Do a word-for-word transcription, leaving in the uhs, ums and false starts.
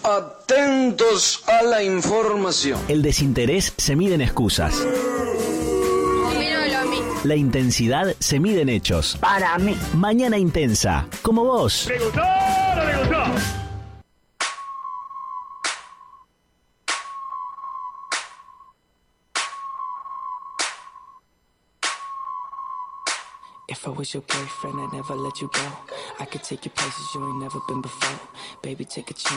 Atentos a la información. El desinterés se mide en excusas. Dímelo a mí. La intensidad se mide en hechos. Para mí. Mañana intensa, como vos. ¿Le gustó o no le gustó? If I was your boyfriend, I'd never let you go. I could take you places you ain't never been before. Baby, take a chance.